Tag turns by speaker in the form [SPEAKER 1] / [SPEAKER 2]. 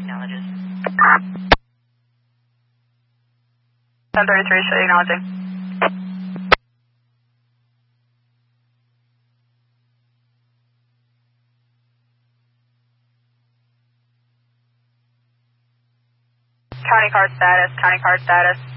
[SPEAKER 1] acknowledges.
[SPEAKER 2] 1033, show acknowledging. County card status, county card status.